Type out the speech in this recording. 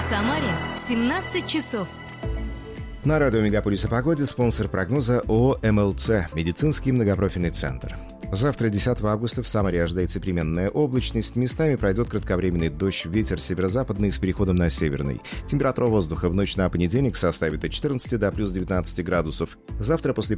Самаре 17 часов. На радио «Мегаполис» о погоде спонсор прогноза ООО «МЛЦ» – медицинский многопрофильный центр. Завтра, 10 августа, в Самаре ожидается переменная облачность. Местами пройдет кратковременный дождь, ветер северо-западный с переходом на северный. Температура воздуха в ночь на понедельник составит от 14 до плюс 19 градусов. Завтра после